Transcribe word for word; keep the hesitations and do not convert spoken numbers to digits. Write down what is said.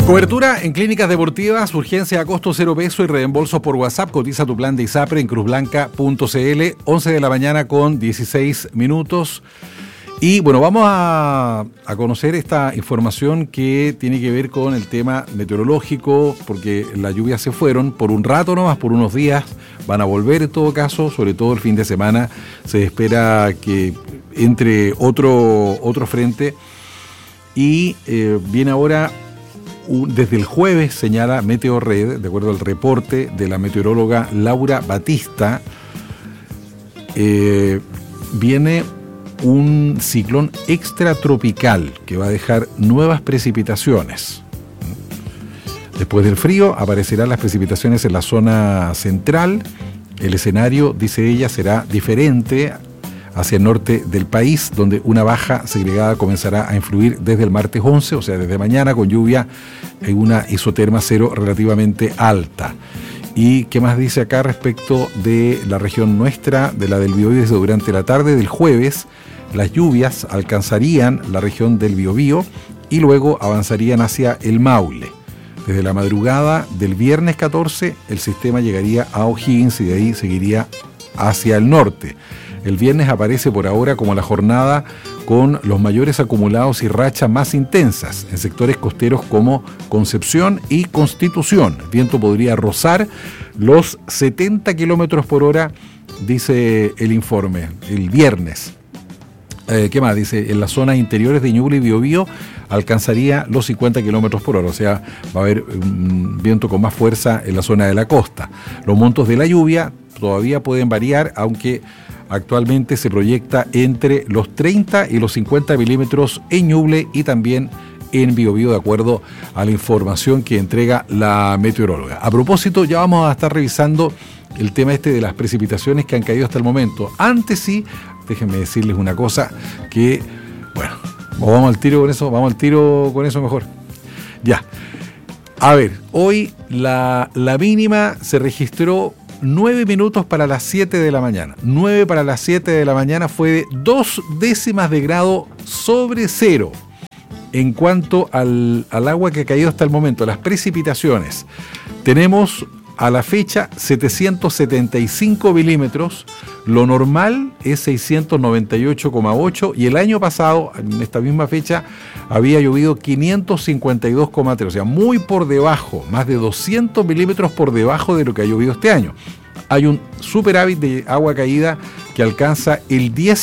Cobertura en clínicas deportivas, urgencia a costo cero peso y reembolso por WhatsApp. Cotiza tu plan de ISAPRE en cruz blanca punto c l. once de la mañana con dieciséis minutos. Y bueno, vamos a, a conocer esta información que tiene que ver con el tema meteorológico, porque las lluvias se fueron por un rato nomás, por unos días, van a volver en todo caso, sobre todo el fin de semana. Se espera que entre otro, otro frente y eh, viene ahora, un, desde el jueves, señala Meteorred, de acuerdo al reporte de la meteoróloga Laura Batista, eh, viene un ciclón extratropical que va a dejar nuevas precipitaciones. Después del frío aparecerán las precipitaciones en la zona central. El escenario, dice ella, será diferente hacia el norte del país, donde una baja segregada comenzará a influir desde el martes once, o sea, desde mañana, con lluvia en una isoterma cero relativamente alta. ¿Y qué más dice acá respecto de la región nuestra, de la del Biobío? Durante la tarde del jueves, las lluvias alcanzarían la región del Biobío y luego avanzarían hacia el Maule. Desde la madrugada del viernes catorce, el sistema llegaría a O'Higgins y de ahí seguiría hacia el norte. El viernes aparece por ahora como la jornada con los mayores acumulados y rachas más intensas en sectores costeros como Concepción y Constitución. El viento podría rozar los setenta kilómetros por hora, dice el informe, el viernes. Eh, ¿Qué más? Dice, en las zonas interiores de Ñuble y Biobío alcanzaría los cincuenta kilómetros por hora, o sea, va a haber un viento con más fuerza en la zona de la costa. Los montos de la lluvia todavía pueden variar, aunque actualmente se proyecta entre los treinta y los cincuenta milímetros en Ñuble y también en Biobío, de acuerdo a la información que entrega la meteoróloga. A propósito, ya vamos a estar revisando el tema este de las precipitaciones que han caído hasta el momento. Antes sí, déjenme decirles una cosa que, bueno, vamos al tiro con eso, vamos al tiro con eso mejor. Ya. A ver, hoy la, la mínima se registró nueve minutos para las siete de la mañana. nueve para las siete de la mañana fue de dos décimas de grado sobre cero. En cuanto al, al agua que ha caído hasta el momento, las precipitaciones, tenemos a la fecha setecientos setenta y cinco milímetros, lo normal es seiscientos noventa y ocho coma ocho y el año pasado, en esta misma fecha, había llovido quinientos cincuenta y dos coma tres, o sea, muy por debajo, más de doscientos milímetros por debajo de lo que ha llovido este año. Hay un superávit de agua caída que alcanza el diez